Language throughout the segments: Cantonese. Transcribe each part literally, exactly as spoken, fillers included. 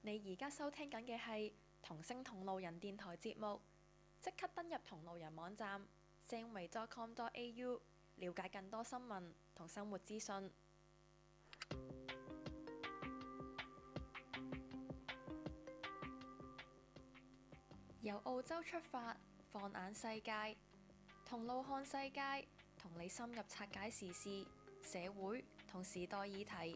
你而家收聽緊嘅係同聲同路人電台節目，即刻登入同路人網站 zenway dot com dot a u 了解更多新聞同生活資訊。由澳洲出發，放眼世界，同路看世界，同你深入拆解時事、社會同時代議題。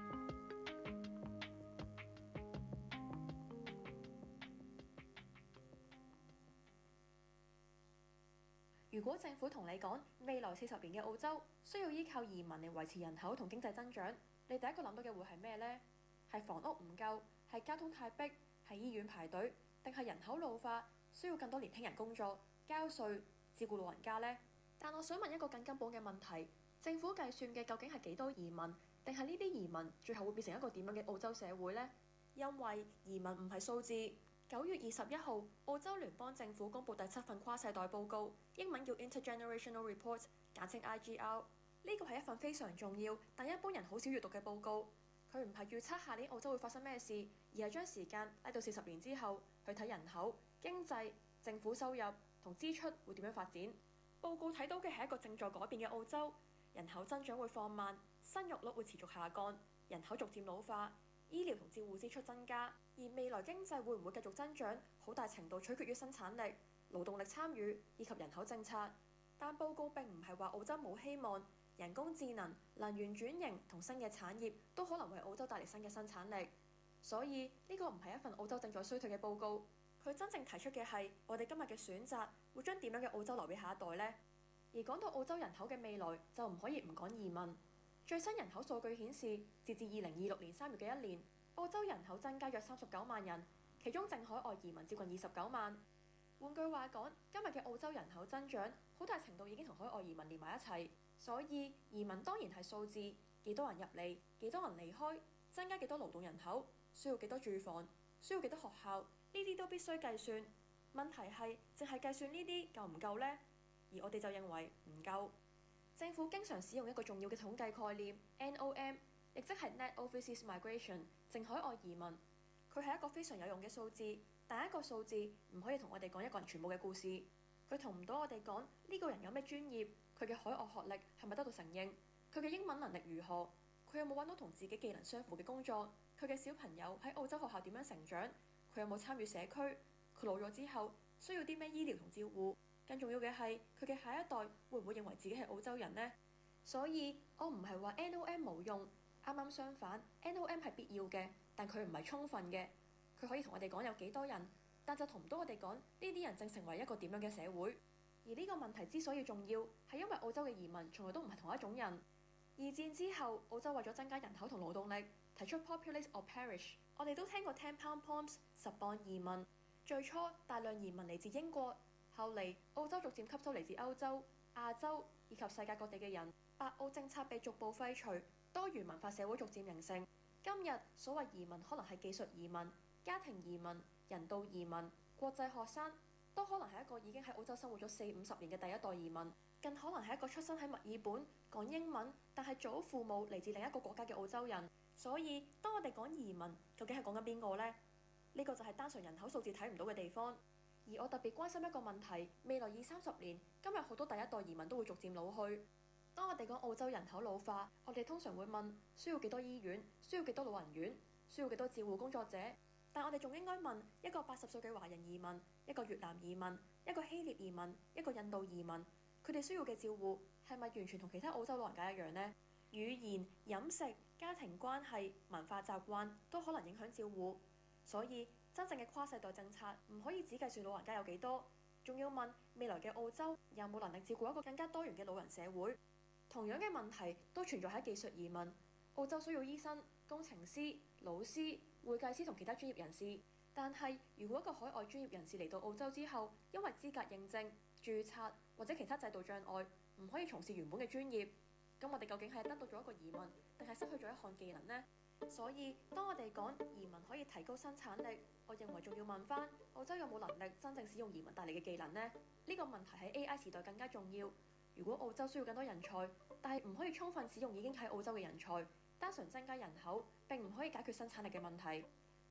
如果政府同你講未來四十年嘅澳洲需要依靠移民嚟維持人口同經濟增長，你第一個諗到嘅會係咩呢？係房屋唔夠，係交通太逼，係醫院排隊，定係人口老化需要更多年輕人工作、交稅、照顧老人家呢？但我想問一個更根本嘅問題：政府計算嘅究竟係幾多移民，定係呢啲移民最後會變成一個點樣嘅澳洲社會呢？因為移民唔係數字。九月二十一號，澳洲聯邦政府公布第七份跨世代報告，英文叫 Intergenerational Report， 簡稱 I G R。呢個係一份非常重要，但一般人好少閱讀嘅報告。佢唔係預測下年澳洲會發生咩事，而係將時間拉到四十年之後去睇人口、經濟、政府收入同支出會點樣發展。報告睇到嘅係一個正在改變嘅澳洲，人口增長會放慢，生育率會持續下降，人口逐漸老化。醫療同照護支出增加，而未來經濟會唔會繼續增長，好大程度取決於生產力、勞動力參與以及人口政策。但報告並唔係話澳洲冇希望，人工智能、能源轉型同新嘅產業都可能為澳洲帶嚟新嘅生產力。所以呢個唔係一份澳洲正在衰退嘅報告，佢真正提出嘅係我哋今日嘅選擇會將點樣嘅澳洲留俾下一代呢？而講到澳洲人口嘅未來，就唔可以唔講移民。最新人口數據顯示，截至二零二六年三月嘅一年，澳洲人口增加約三十九萬人，其中淨海外移民接近二十九萬。換句話講，今日嘅澳洲人口增長好大程度已經同海外移民連埋一齊。所以移民當然係數字，幾多人入嚟，幾多人離開，增加幾多勞動人口，需要幾多住房，需要幾多學校，呢啲都必須計算。問題係淨係計算呢啲夠唔夠呢？而我哋就認為唔夠。政府經常使用一個重要嘅統計概念 N O M， 亦即係 Net Overseas Migration， 淨海外移民。佢係一個非常有用嘅數字，但一個數字唔可以同我哋講一個人全部嘅故事。佢同唔到我哋講呢個人有咩專業，佢嘅海外學歷係咪得到承認，佢嘅英文能力如何，佢有冇揾到同自己技能相符嘅工作，佢嘅小朋友喺澳洲學校點樣成長，佢有冇參與社區，佢老咗之後需要啲咩醫療同照顧。更重要嘅係，佢嘅下一代會唔會認為自己係澳洲人呢？所以我唔係話 N O M 冇用，啱啱相反 ，N O M 係必要嘅，但佢唔係充分嘅。佢可以同我哋講有幾多人，但就同唔到我哋講呢啲人正成為一個點樣嘅社會。而呢個問題之所以重要，係因為澳洲嘅移民從來都唔係同一種人。二戰之後，澳洲為咗增加人口同勞動力，提出 populate or perish。我哋都聽過 ten pound poms 十磅移民。最初大量移民嚟自英國。後嚟，澳洲逐漸吸收嚟自歐洲、亞洲以及世界各地嘅人，白澳政策被逐步廢除，多元文化社會逐漸形成。今日所謂移民可能係技術移民、家庭移民、人道移民、國際學生，都可能係一個已經喺澳洲生活咗四五十年嘅第一代移民，更可能係一個出生喺墨爾本、講英文，但係祖父母嚟自另一個國家嘅澳洲人。所以，當我哋講移民，究竟係講緊邊個呢？呢個就係單純人口數字睇唔到嘅地方。而我特別關心一個問題，未來二三十年，今日好多第一代移民都會逐漸老去。當我哋講澳洲人口老化，我哋通常會問需要幾多醫院，需要幾多老人院，需要幾多照護工作者。但我哋仲應該問一個八十歲嘅華人移民，一個越南移民，一個希臘移民，一個印度移民，佢哋需要嘅照護係咪完全同其他澳洲老人家一樣呢？語言、飲食、家庭關係、文化習慣都可能影響照護，所以真正嘅跨世代政策唔可以只計算老人家有幾多，仲要問未來嘅澳洲有冇能力照顧一個更加多元嘅老人社會。同樣嘅問題都存在喺技術移民。澳洲需要醫生、工程師、老師、會計師同其他專業人士，但係如果一個海外專業人士嚟到澳洲之後，因為資格認證、註冊或者其他制度障礙，唔可以從事原本嘅專業，咁我哋究竟係得到咗一個移民，定係失去咗一項技能呢？所以當我哋講移民可以提高生產力，我認為仲要問翻澳洲有冇能力真正使用移民帶嚟嘅技能呢？呢個問題喺 A I 時代更加重要。如果澳洲需要更多人才，但係唔可以充分使用已經喺澳洲嘅人才，單純增加人口並唔可以解決生產力嘅問題。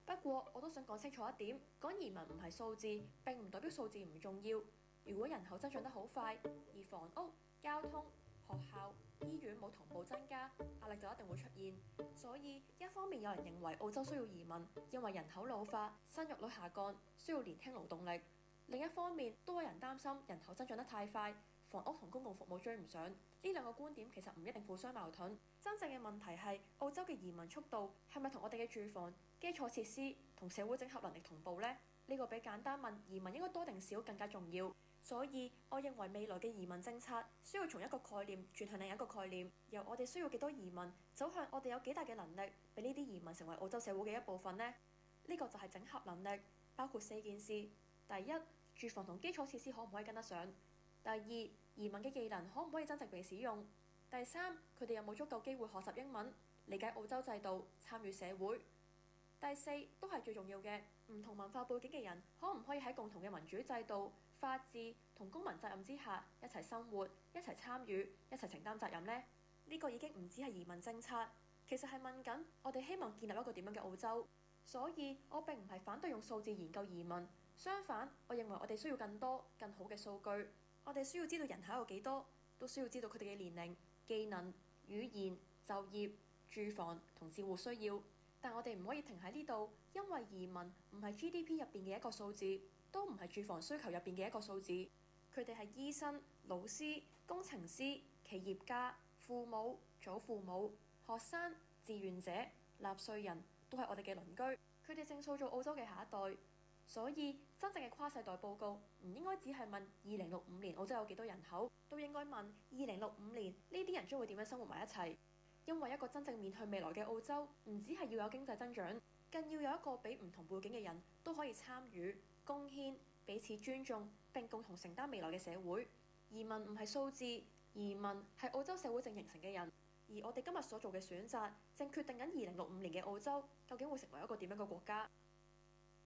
不過我都想講清楚一點，講移民唔係數字，並唔代表數字唔重要。如果人口增長得好快，而房屋、交通、學校、醫院冇同步增加，壓力就一定會出現。所以一方面有人認為澳洲需要移民，因為人口老化、生育率下降，需要年輕勞動力；另一方面都有人擔心人口增長得太快，房屋同公共服務追唔上。呢兩個觀點其實唔一定互相矛盾。真正嘅問題係澳洲嘅移民速度係咪同我哋嘅住房、基礎設施同社會整合能力同步呢？呢、呢個比簡單問移民應該多定少更加重要。所以我認為未來嘅移民政策需要從一個概念轉向另一個概念，由我哋需要幾多移民走向我哋有幾大嘅能力，俾呢啲移民成為澳洲社會嘅一部分呢？呢、呢個就係整合能力，包括四件事：第一，住房同基礎設施可唔可以跟得上；第二，移民嘅技能可唔可以真正被使用；第三，佢哋有冇足夠機會學習英文、理解澳洲制度、參與社會；第四，都係最重要嘅，唔同文化背景嘅人可唔可以喺共同嘅民主制度、法治同公民責任之下一齊生活、一齊參與、一齊承擔責任呢？呢、呢個已經唔止係移民政策，其實係問緊我哋希望建立一個點樣嘅澳洲。所以我並唔係反對用數字研究移民，相反，我認為我哋需要更多、更好嘅數據。我哋需要知道人口有幾多，都需要知道佢哋嘅年齡、技能、語言、就業、住房同照護需要。但我哋唔可以停喺呢度，因為移民唔係 G D P 入邊嘅一個數字，都唔係住房需求入邊嘅一個數字。佢哋係醫生、老師、工程師、企業家、父母、祖父母、學生、志願者、納稅人，都係我哋嘅鄰居。佢哋正塑造澳洲嘅下一代。所以真正嘅跨世代報告唔應該只係問二零六五年澳洲有幾多人口，都應該問二零六五年呢啲人將會點樣生活埋一齊。因為一個真正面向未來嘅澳洲，唔只係要有經濟增長，更要有一個俾唔同背景嘅人都可以參與、貢獻、彼此尊重並共同承擔未來嘅社會。移民唔係數字，移民係澳洲社會正形成嘅人。而我哋今日所做嘅選擇，正決定緊二零六五年嘅澳洲究竟會成為一個點樣嘅國家。